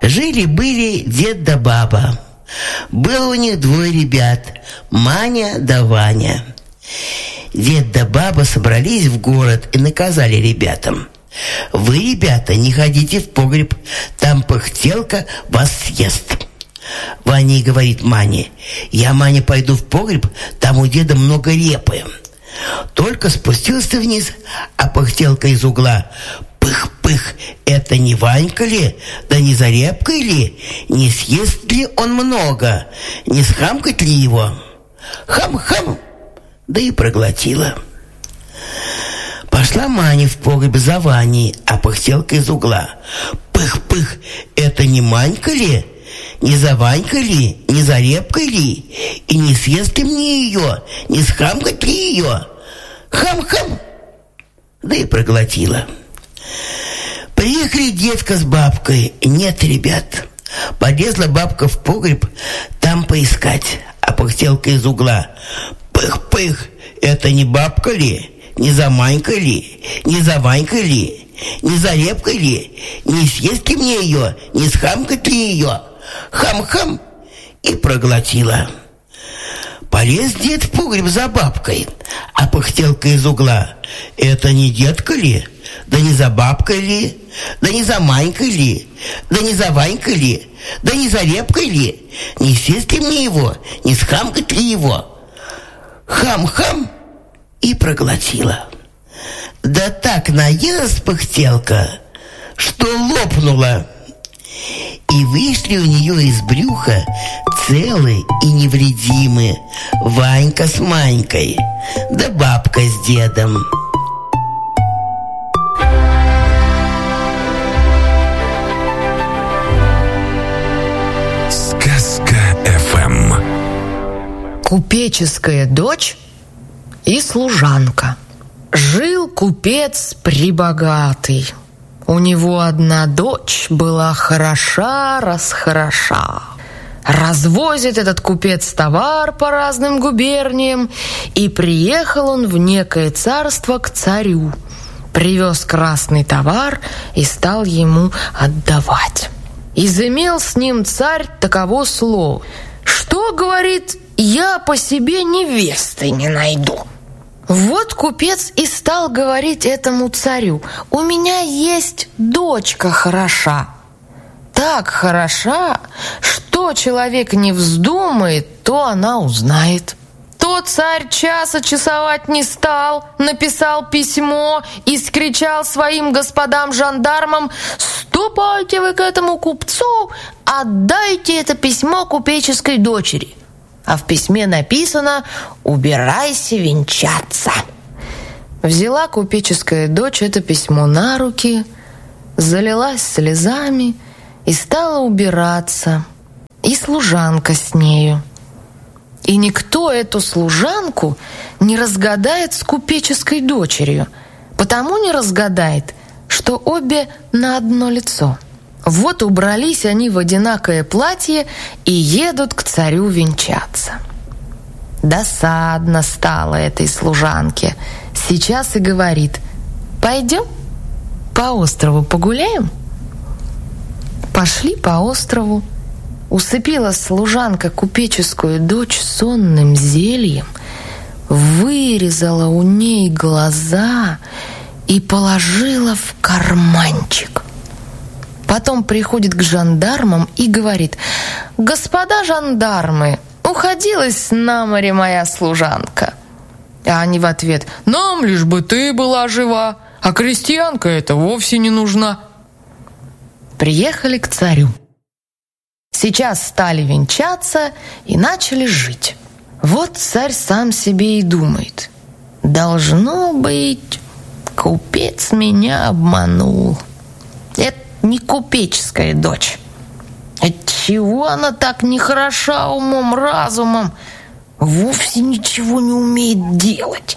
Жили-были дед да баба. Было у них двое ребят, Маня да Ваня. Дед да баба собрались в город и наказали ребятам: вы, ребята, не ходите в погреб, там пыхтелка вас съест. Ваня говорит Мане: я, Маня, пойду в погреб, там у деда много репы. Только спустился вниз, а пыхтелка из угла: пых-пых, это не Ванька ли, да не за репкой ли, не съест ли он много, не схамкать ли его? Хам-хам, да и проглотила. Пошла Маня в погреб за Ваней, а пыхтелка из угла: пых-пых, это не Манька ли, не за Ванькой ли, не за репкой ли, и не съест ли мне ее, не схамкать ли ее? Хам-хам, да и проглотила. Приехали дедка с бабкой. Нет, ребят. Полезла бабка в погреб там поискать, а пыхтелка из угла: пых-пых, это не бабка ли, не за Манькой ли, не за Ванькой ли, не за репкой ли, не съест ли мне ее, не схамкать ли ее? Хам-хам, и проглотила. Полез дед в погреб за бабкой, а пыхтелка из угла: это не дедка ли, да не за бабкой ли, да не за Манькой ли, да не за Ванькой ли, да не за репкой ли, не съест ли мне его, не схамкать ли его? Хам-хам, и проглотила. Да так наелась пыхтелка, что лопнула. И вышли у нее из брюха целые и невредимые Ванька с Манькой, да бабка с дедом. Сказка ФМ. Купеческая дочь и служанка. Жил купец пребогатый. У него одна дочь была хороша-расхороша. Развозит этот купец товар по разным губерниям, и приехал он в некое царство к царю. Привез красный товар и стал ему отдавать. Изымел с ним царь таково слово: что, говорит, я по себе невесты не найду. Вот купец и стал говорить этому царю: у меня есть дочка хороша. Так хороша, что человек не вздумает, то она узнает. То царь часа часовать не стал, написал письмо и скричал своим господам-жандармам: ступайте вы к этому купцу, отдайте это письмо купеческой дочери. А в письме написано: убирайся венчаться. Взяла купеческая дочь это письмо на руки, залилась слезами и стала убираться, и служанка с нею. И никто эту служанку не разгадает с купеческой дочерью, потому не разгадает, что обе на одно лицо. Вот убрались они в одинакое платье и едут к царю венчаться. Досадно стало этой служанке. Сейчас и говорит: пойдем по острову погуляем. Пошли по острову. Усыпила служанка купеческую дочь сонным зельем, вырезала у ней глаза и положила в карманчик. Потом приходит к жандармам и говорит: господа жандармы, уходилась на море моя служанка. А они в ответ: нам лишь бы ты была жива, а крестьянка эта вовсе не нужна. Приехали к царю. Сейчас стали венчаться и начали жить. Вот царь сам себе и думает: должно быть, купец меня обманул. Это не купеческая дочь. Отчего она так нехороша умом, разумом, вовсе ничего не умеет делать?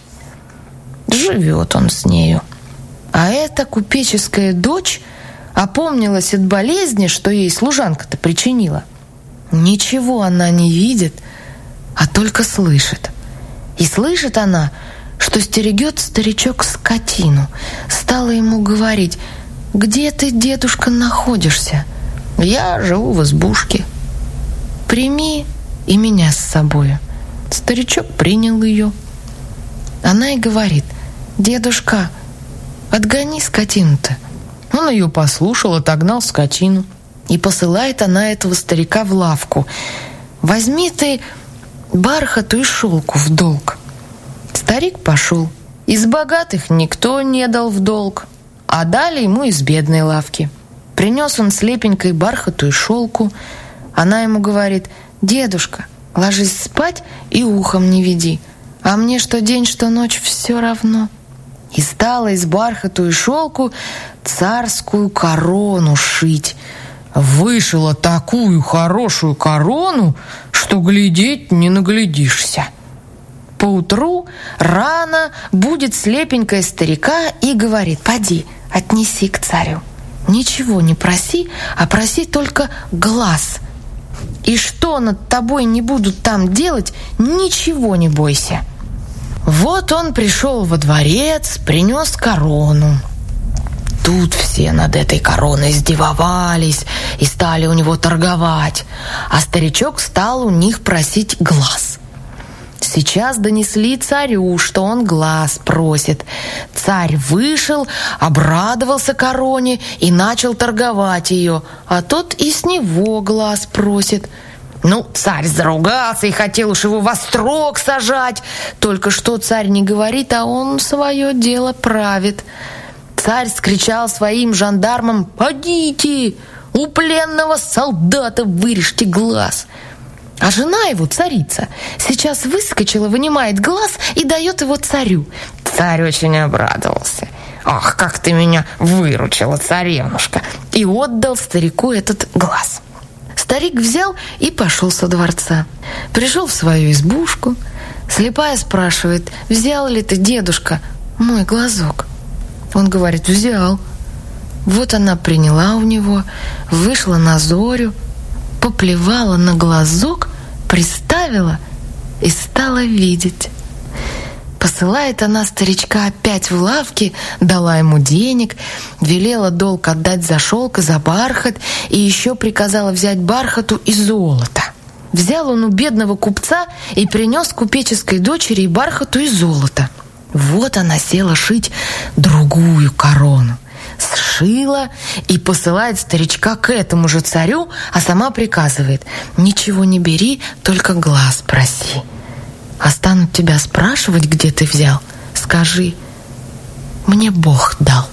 Живет он с нею. А эта купеческая дочь опомнилась от болезни, что ей служанка-то причинила. Ничего она не видит, а только слышит. И слышит она, что стерегет старичок скотину. Стала ему говорить: где ты, дедушка, находишься? Я живу в избушке. Прими и меня с собою». Старичок принял ее. Она и говорит: «Дедушка, отгони скотину-то». Он ее послушал, отогнал скотину. И посылает она этого старика в лавку: «Возьми ты бархату и шелку в долг». Старик пошел. Из богатых никто не дал в долг, а дали ему из бедной лавки. Принес он слепенькой бархату и шелку. Она ему говорит: «Дедушка, ложись спать и ухом не веди, а мне что день, что ночь все равно». И стала из бархату и шелку царскую корону шить. Вышила такую хорошую корону, что глядеть не наглядишься. Поутру рано будет слепенькая старика и говорит: «Поди, отнеси к царю. Ничего не проси, а проси только глаз. И что над тобой не будут там делать, ничего не бойся». Вот он пришел во дворец, принес корону. Тут все над этой короной издевались и стали у него торговать, а старичок стал у них просить глаз. Сейчас донесли царю, что он глаз просит. Царь вышел, обрадовался короне и начал торговать ее, а тот и с него глаз просит. Ну, царь заругался и хотел уж его во строк сажать. Только что царь не говорит, а он свое дело правит. Царь скричал своим жандармам: «Подите, у пленного солдата вырежьте глаз». А жена его, царица, сейчас выскочила, вынимает глаз и дает его царю. Царь очень обрадовался. «Ах, как ты меня выручила, царевнушка!» И отдал старику этот глаз. Старик взял и пошел со дворца. Пришел в свою избушку. Слепая спрашивает: «Взял ли ты, дедушка, мой глазок?» Он говорит: «Взял». Вот она приняла у него, вышла на зорю, поплевала на глазок, приставила и стала видеть. Посылает она старичка опять в лавки, дала ему денег, велела долг отдать за шелк и за бархат, и еще приказала взять бархату и золото. Взял он у бедного купца и принес купеческой дочери и бархату и золото. Вот она села шить другую корону. Сшила и посылает старичка к этому же царю, а сама приказывает: «Ничего не бери, только глаз проси. А станут тебя спрашивать, где ты взял, скажи: мне Бог дал».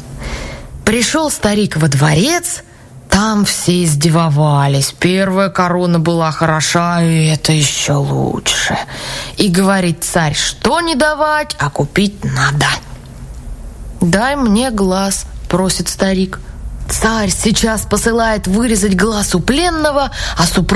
Пришел старик во дворец, там все издевались. Первая корона была хороша, и это еще лучше. И говорит царь: что не давать, а купить надо. «Дай мне глаз», просит старик. Царь сейчас посылает вырезать глаз у пленного, а супруг